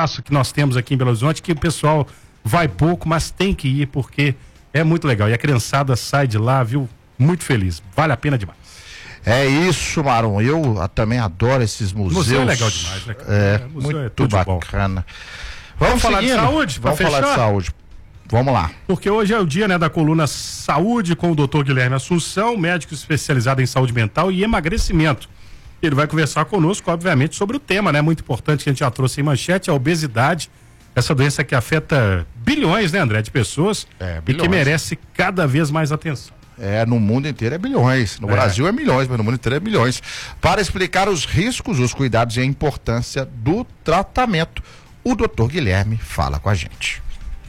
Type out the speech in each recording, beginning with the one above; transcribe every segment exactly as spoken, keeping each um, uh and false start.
espaço que nós temos aqui em Belo Horizonte, que o pessoal vai pouco, mas tem que ir porque é muito legal. E a criançada sai de lá, viu? Muito feliz. Vale a pena demais. É isso, Marum. Eu também adoro esses museus. Museu é legal demais, né? É, é museu muito é bacana. Vamos, Vamos falar seguindo. de saúde? Vamos falar fechar? de saúde. Vamos lá. Porque hoje é o dia, né, da coluna Saúde com o doutor Guilherme Assunção, médico especializado em saúde mental e emagrecimento. Ele vai conversar conosco, obviamente, sobre o tema, né? Muito importante que a gente já trouxe em manchete, a obesidade. Essa doença que afeta bilhões, né, André, de pessoas. É, e que merece cada vez mais atenção. É, no mundo inteiro é bilhões. No é. Brasil é milhões, mas no mundo inteiro é bilhões. Para explicar os riscos, os cuidados e a importância do tratamento, o doutor Guilherme fala com a gente.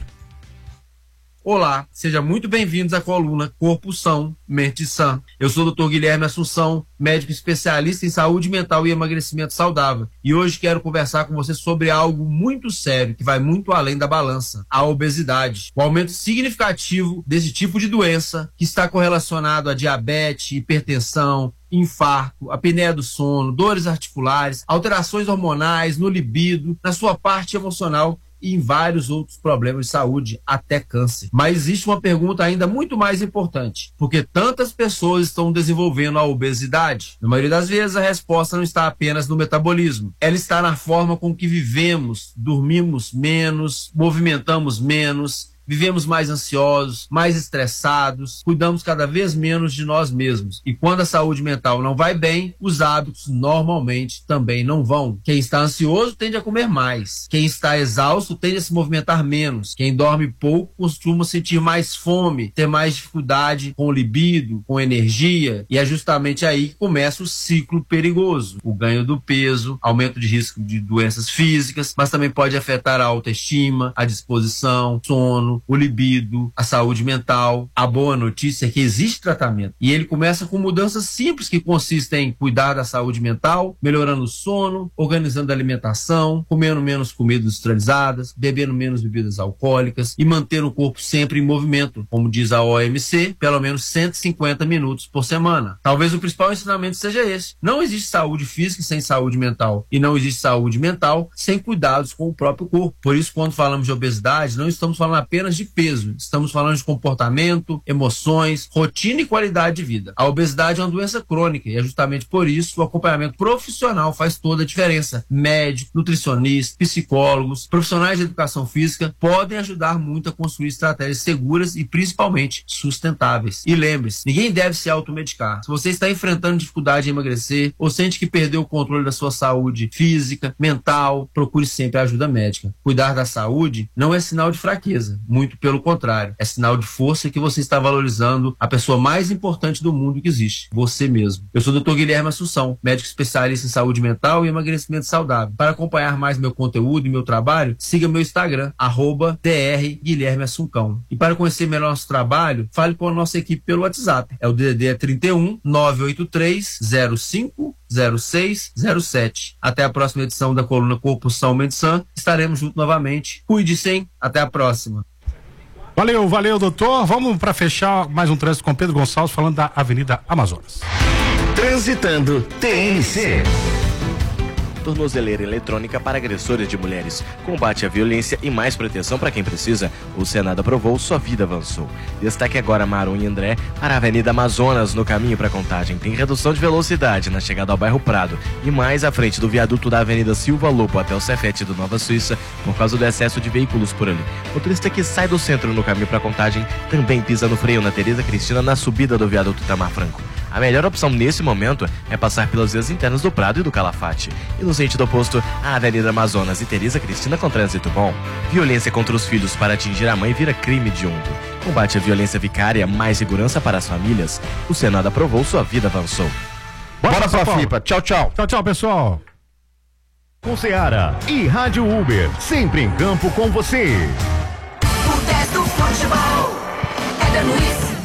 Olá, sejam muito bem-vindos à coluna Corpo São, Mente Sã. Eu sou o doutor Guilherme Assunção, médico especialista em saúde mental e emagrecimento saudável. E hoje quero conversar com você sobre algo muito sério, que vai muito além da balança, a obesidade. O aumento significativo desse tipo de doença, que está correlacionado a diabetes, hipertensão, infarto, apneia do sono, dores articulares, alterações hormonais, no libido, na sua parte emocional, e em vários outros problemas de saúde, até câncer. Mas existe uma pergunta ainda muito mais importante. Por que tantas pessoas estão desenvolvendo a obesidade? Na maioria das vezes, a resposta não está apenas no metabolismo. Ela está na forma com que vivemos, dormimos menos, movimentamos menos, vivemos mais ansiosos, mais estressados, cuidamos cada vez menos de nós mesmos. E quando a saúde mental não vai bem, os hábitos normalmente também não vão. Quem está ansioso tende a comer mais. Quem está exausto tende a se movimentar menos. Quem dorme pouco costuma sentir mais fome, ter mais dificuldade com o libido, com energia. E é justamente aí que começa o ciclo perigoso. O ganho do peso, aumento de risco de doenças físicas, mas também pode afetar a autoestima, a disposição, sono, o libido, a saúde mental. A boa notícia é que existe tratamento. E ele começa com mudanças simples que consistem em cuidar da saúde mental, melhorando o sono, organizando a alimentação, comendo menos comidas industrializadas, bebendo menos bebidas alcoólicas e manter o corpo sempre em movimento. Como diz a O M C, pelo menos cento e cinquenta minutos por semana. Talvez o principal ensinamento seja esse. Não existe saúde física sem saúde mental. E não existe saúde mental sem cuidados com o próprio corpo. Por isso, quando falamos de obesidade, não estamos falando apenas de peso, estamos falando de comportamento, emoções, rotina e qualidade de vida. A obesidade é uma doença crônica e é justamente por isso que o acompanhamento profissional faz toda a diferença. Médico, nutricionista, psicólogos, profissionais de educação física podem ajudar muito a construir estratégias seguras e principalmente sustentáveis. E lembre-se, ninguém deve se automedicar. Se você está enfrentando dificuldade em emagrecer ou sente que perdeu o controle da sua saúde física, mental, procure sempre a ajuda médica. Cuidar da saúde não é sinal de fraqueza. Muito pelo contrário, é sinal de força que você está valorizando a pessoa mais importante do mundo que existe, você mesmo. Eu sou o doutor Guilherme Assunção, médico especialista em saúde mental e emagrecimento saudável. Para acompanhar mais meu conteúdo e meu trabalho, siga meu Instagram, arroba dr Guilherme Assuncão. E para conhecer melhor nosso trabalho, fale com a nossa equipe pelo WhatsApp. É o D D D trinta e um, nove oito três, zero cinco, zero seis zero sete. Até a próxima edição da coluna Corpo São, Mente Sã. Estaremos juntos novamente. Cuide-se, hein? Até a próxima. Valeu, valeu, doutor. Vamos para fechar mais um trânsito com Pedro Gonçalves falando da Avenida Amazonas. Transitando T N C. Tornozeleira eletrônica para agressores de mulheres. Combate à violência e mais proteção para quem precisa. O Senado aprovou, sua vida avançou. Destaque agora Marum e André para a Avenida Amazonas, no caminho para Contagem. Tem redução de velocidade na chegada ao bairro Prado e mais à frente do viaduto da Avenida Silva Lobo até o Cefete do Nova Suíça por causa do excesso de veículos por ali. Motorista que sai do centro no caminho para Contagem também pisa no freio na Tereza Cristina na subida do viaduto Itamar Franco. A melhor opção nesse momento é passar pelas vias internas do Prado e do Calafate. E no sentido oposto, a Avenida Amazonas e Tereza Cristina com trânsito bom. Violência contra os filhos para atingir a mãe vira crime hediondo. Combate à violência vicária, mais segurança para as famílias. O Senado aprovou, sua vida avançou. Bora, Bora pra Flipa. Tchau, tchau. Tchau, tchau, pessoal. Com Seara e Rádio Uber, sempre em campo com você. O dez do futebol é da Luiz.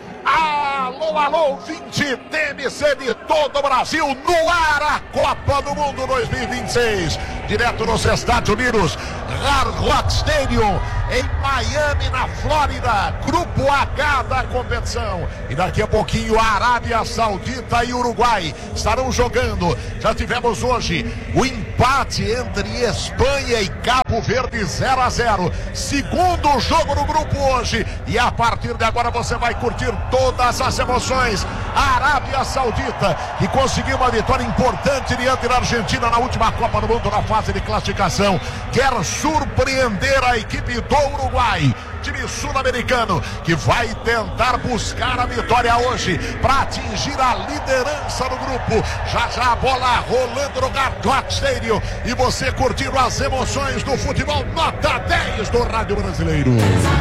Alô, alô, vinte T N C de todo o Brasil, no ar a Copa do Mundo dois mil e vinte e seis. direto nos Estados Unidos, Hard Rock Stadium, em Miami, na Flórida, grupo H da competição. E daqui a pouquinho a Arábia Saudita e Uruguai estarão jogando. Já tivemos hoje o empate entre Espanha e Cabo Verde, zero a zero. Segundo jogo no grupo hoje, e a partir de agora você vai curtir todas as emoções. A Arábia Saudita, que conseguiu uma vitória importante diante da Argentina na última Copa do Mundo, na fase de classificação, quer surpreender a equipe do Uruguai, time sul-americano, que vai tentar buscar a vitória hoje para atingir a liderança do grupo. Já já a bola rolando no Hard Rock Stadium e você curtindo as emoções do futebol nota dez do Rádio Brasileiro.